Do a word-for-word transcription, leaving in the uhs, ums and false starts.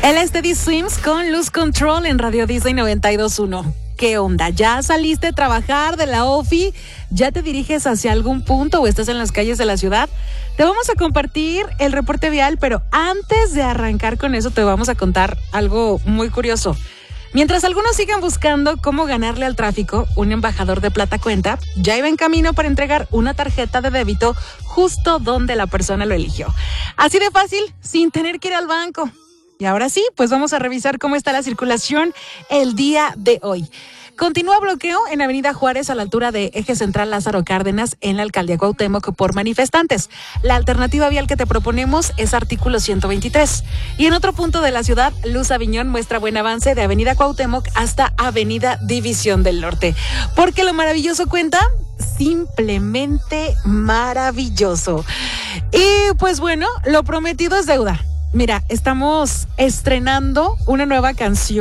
El Steady Swims con Lose Control en Radio Disney noventa y dos punto uno. ¿Qué onda? ¿Ya saliste a trabajar de la ofi? ¿Ya te diriges hacia algún punto o estás en las calles de la ciudad? Te vamos a compartir el reporte vial, pero antes de arrancar con eso te vamos a contar algo muy curioso. Mientras algunos sigan buscando cómo ganarle al tráfico, un embajador de Plata Cuenta ya iba en camino para entregar una tarjeta de débito justo donde la persona lo eligió. Así de fácil, sin tener que ir al banco. Y ahora sí, pues vamos a revisar cómo está la circulación el día de hoy. Continúa bloqueo en Avenida Juárez a la altura de Eje Central Lázaro Cárdenas en la Alcaldía Cuauhtémoc por manifestantes. La alternativa vial que te proponemos es artículo ciento veintitrés. Y en otro punto de la ciudad, Luz Aviñón muestra buen avance de Avenida Cuauhtémoc hasta Avenida División del Norte. Porque lo maravilloso cuenta, simplemente maravilloso. Y pues bueno, lo prometido es deuda. Mira, estamos estrenando una nueva canción.